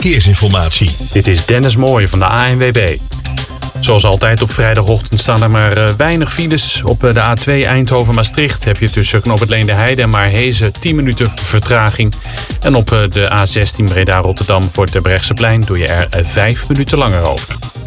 verkeersinformatie. Dit is Dennis Mooij van de ANWB. Zoals altijd op vrijdagochtend staan er maar weinig files. Op de A2 Eindhoven-Maastricht heb je tussen Knoop het Leende-Heide en Maarhezen 10 minuten vertraging. En op de A16 Breda-Rotterdam voor het Terbrechtseplein doe je er 5 minuten langer over.